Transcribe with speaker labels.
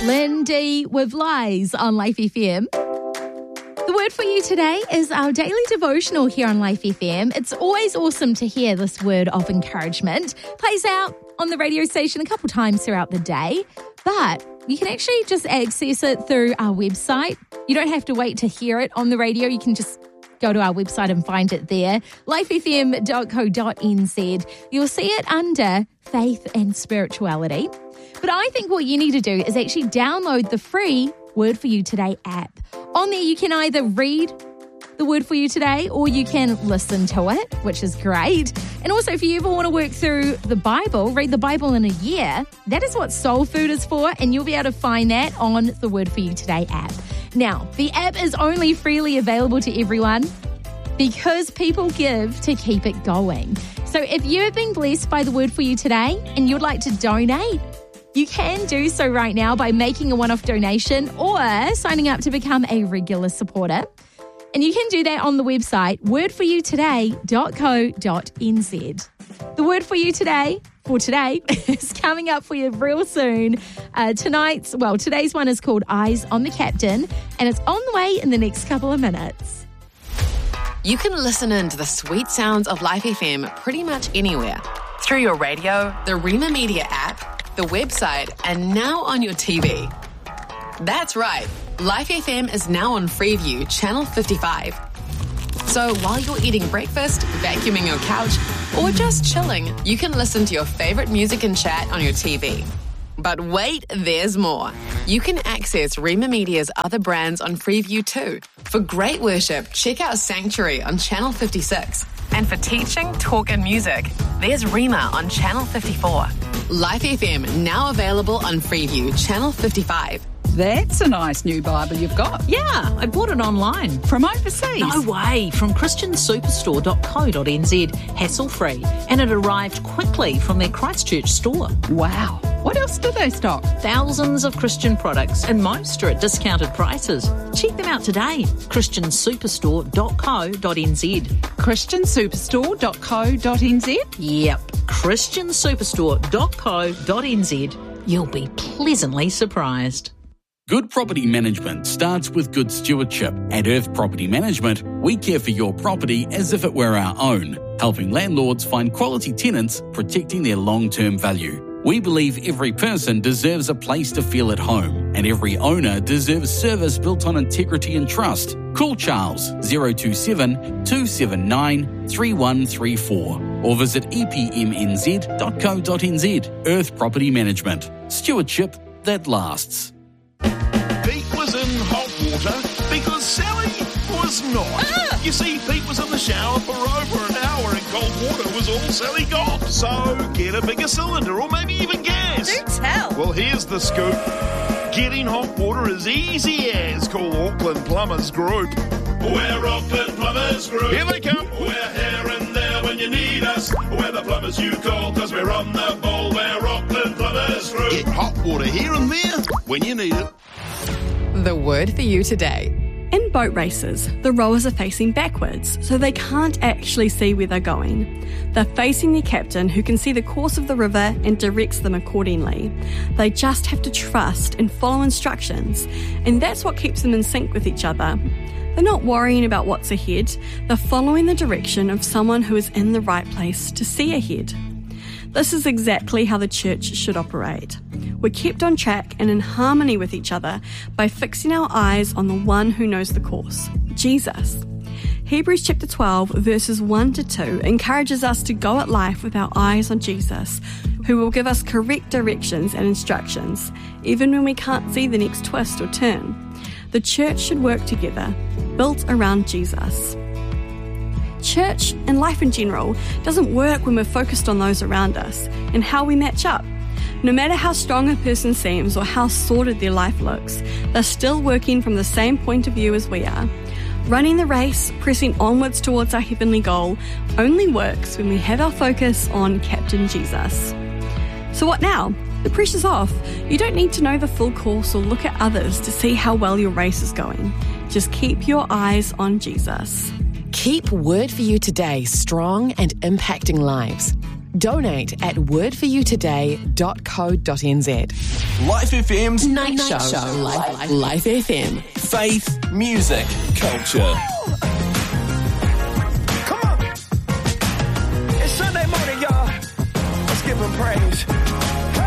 Speaker 1: Lindy with Lies on Life FM. The word for you today is our daily devotional here on Life FM. It's always awesome to hear this word of encouragement. Plays out on the radio station a couple times throughout the day, but you can actually just access it through our website. You don't have to wait to hear it on the radio. You can just go to our website and find it there, lifefm.co.nz. You'll see it under Faith and Spirituality. But I think what you need to do is actually download the free Word For You Today app. On there, you can either read the Word For You Today or you can listen to it, which is great. And also, if you ever want to work through the Bible, read the Bible in a year, that is what Soul Food is for, and you'll be able to find that on the Word For You Today app. Now, the app is only freely available to everyone because people give to keep it going. So if you have been blessed by the Word For You Today and you'd like to donate, you can do so right now by making a one-off donation or signing up to become a regular supporter. And you can do that on the website wordforyoutoday.co.nz. The Word For You Today for today is coming up for you real soon. Today's one is called Eyes on the Captain, and it's on the way in the next couple of minutes.
Speaker 2: You can listen in to the sweet sounds of Life FM pretty much anywhere. Through your radio, the Rima Media app, the website, and now on your TV. That's right. Life FM is now on Freeview, Channel 55. So while you're eating breakfast, vacuuming your couch, or just chilling, you can listen to your favourite music and chat on your TV. But wait, there's more. You can access Rima Media's other brands on Freeview too. For great worship, check out Sanctuary on Channel 56. And for teaching, talk and music, there's Rima on Channel 54. Life FM now available on Freeview, Channel 55.
Speaker 3: That's a nice new Bible you've got.
Speaker 4: Yeah, I bought it online.
Speaker 3: From overseas?
Speaker 4: No way, from christiansuperstore.co.nz, hassle-free. And it arrived quickly from their Christchurch store.
Speaker 3: Wow. What else do they stock?
Speaker 4: Thousands of Christian products, and most are at discounted prices. Check them out today, christiansuperstore.co.nz.
Speaker 3: christiansuperstore.co.nz?
Speaker 4: Yep, christiansuperstore.co.nz. You'll be pleasantly surprised.
Speaker 5: Good property management starts with good stewardship. At Earth Property Management, we care for your property as if it were our own, helping landlords find quality tenants, protecting their long-term value. We believe every person deserves a place to feel at home, and every owner deserves service built on integrity and trust. Call Charles 027 279 3134 or visit epmnz.co.nz. Earth Property Management. Stewardship that lasts.
Speaker 6: Pete was in hot water because Sally was not. You see, Pete was in the shower for over an hour and cold water was all Sally got. So get a bigger cylinder or maybe even gas.
Speaker 7: Do tell.
Speaker 6: Well, here's the scoop. Getting hot water is easy as. Call Auckland Plumbers Group. We're Auckland Plumbers Group. Here they come. We're here and there when you need us. We're the plumbers you call because we're on the ball. We're Auckland Plumbers Group. Get hot water here and there when you need it.
Speaker 2: The Word For You Today.
Speaker 8: In boat races, the rowers are facing backwards, so they can't actually see where they're going. They're facing their captain, who can see the course of the river and directs them accordingly. They just have to trust and follow instructions, and that's what keeps them in sync with each other. They're not worrying about what's ahead, they're following the direction of someone who is in the right place to see ahead. This is exactly how the church should operate. We're kept on track and in harmony with each other by fixing our eyes on the one who knows the course, Jesus. Hebrews chapter 12, verses 1 to 2 encourages us to go at life with our eyes on Jesus, who will give us correct directions and instructions, even when we can't see the next twist or turn. The church should work together, built around Jesus. Church and life in general doesn't work when we're focused on those around us and how we match up. No matter how strong a person seems or how sordid their life looks, they're still working from the same point of view as we are. Running the race, pressing onwards towards our heavenly goal, only works when we have our focus on Captain Jesus. So what now? The pressure's off. You don't need to know the full course or look at others to see how well your race is going. Just keep your eyes on Jesus.
Speaker 2: Keep Word For You Today strong and impacting lives.
Speaker 7: Donate at wordforyoutoday.co.nz.
Speaker 9: Life FM's
Speaker 7: Night Show. Life FM.
Speaker 9: Faith, music, culture.
Speaker 10: Come on. It's Sunday morning, y'all. Let's give him praise.